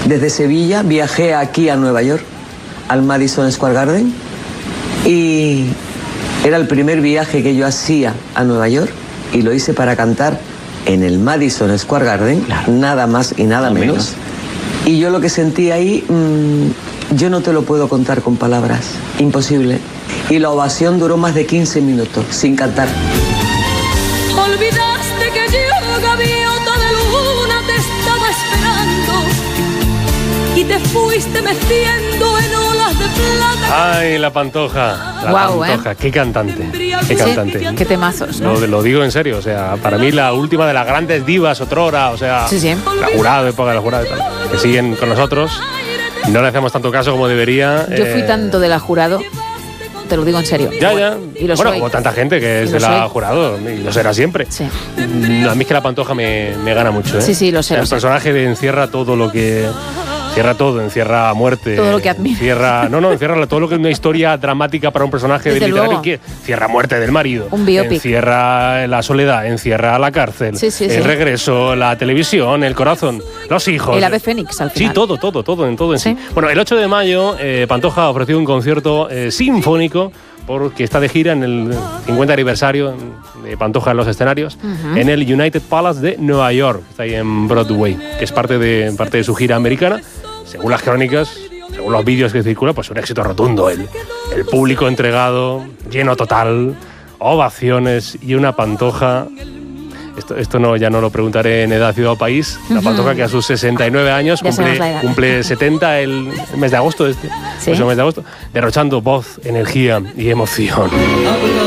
Desde Sevilla viajé aquí a Nueva York, al Madison Square Garden, y era el primer viaje que yo hacía a Nueva York, y lo hice para cantar en el Madison Square Garden, nada más y nada menos. Y yo lo que sentí ahí, yo no te lo puedo contar con palabras, imposible. Y la ovación duró más de 15 minutos, sin cantar. Olvidaste que yo, gaviota de luna, te estaba esperando y te fuiste metiendo en olas de plata. Ay, la Pantoja. La Guau, Pantoja. Qué cantante. Qué cantante. Sí, qué temazos, ¿no? Lo digo en serio, o sea, para mí la última de las grandes divas otrora, o sea, Sí, sí. la Jurado, época de la Jurado y tal, que siguen con nosotros. No le hacemos tanto caso como debería. Yo fui tanto de la Jurado, te lo digo en serio. Ya. Y lo Bueno, soy. como tanta gente que es Y de lo la soy. Jurado, y lo será siempre. Sí. A mí es que la Pantoja me gana mucho, ¿eh? Sí, lo sé. El lo sé. personaje encierra todo lo que... Encierra todo, encierra muerte. Todo lo que admiro. Encierra todo lo que es una historia dramática para un personaje Desde literario. luego. Que encierra muerte del marido. Un biopic. Encierra la soledad, encierra la cárcel. Sí, sí, el sí. regreso, la televisión, el corazón, los hijos. El ave fénix, al final. Sí, todo en Sí. sí. Bueno, el 8 de mayo, Pantoja ha ofrecido un concierto sinfónico porque está de gira en el 50 aniversario de Pantoja en los escenarios, en el United Palace de Nueva York, está ahí en Broadway, que es parte de su gira americana. Según las crónicas, según los vídeos que circulan, pues un éxito rotundo. El público entregado, lleno total, ovaciones y una Pantoja. Esto no, ya no lo preguntaré en Edad, Ciudad o País. La Pantoja que a sus 69 años Ya sabemos la edad. cumple 70 el mes de agosto, Sí. mes de agosto, derrochando voz, energía y emoción.